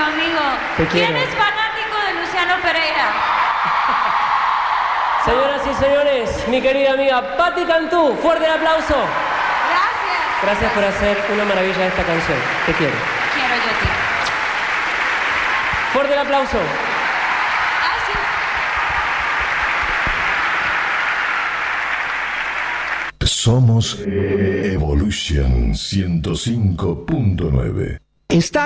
amigo. ¿Quién es fanático de Luciano Pereira? Señoras y señores, mi querida amiga Patti Cantú, fuerte el aplauso. Gracias. Gracias por hacer una maravilla de esta canción. Te quiero. Quiero yo a ti. Fuerte el aplauso. Gracias. Somos Evolution 105.9. Está